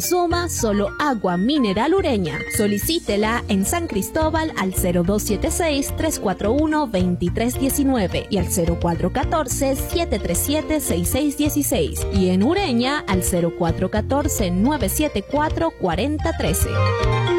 Suma solo agua mineral Ureña. Solicítela en San Cristóbal al 0276-341-2319 y al 0414-737-6616 y en Ureña al 0414-974-4013.